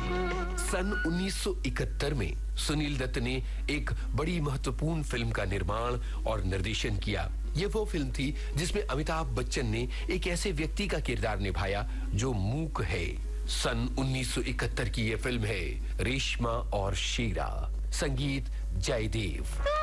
सन 1971 में सुनील दत्त ने एक बड़ी महत्वपूर्ण फिल्म का निर्माण और निर्देशन किया। ये वो फिल्म थी जिसमें अमिताभ बच्चन ने एक ऐसे व्यक्ति का किरदार निभाया जो मूक है। सन 1971 की ये फिल्म है रेशमा और शीरा। संगीत जयदेव।